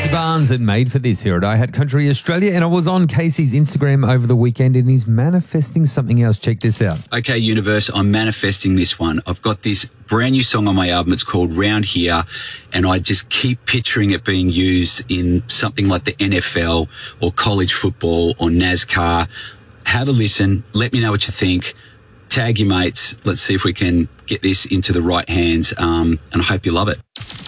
Barnes that made for this here at I Had Country Australia, and I was on Casey's Instagram over the weekend and he's manifesting something else. Check this out. Okay, universe, I'm manifesting this one. I've got this brand new song on my album. It's called Round Here, and I just keep picturing it being used in something like the NFL or college football or NASCAR. Have a listen. Let me know what you think. Tag your mates. Let's see if we can get this into the right hands, and I hope you love it.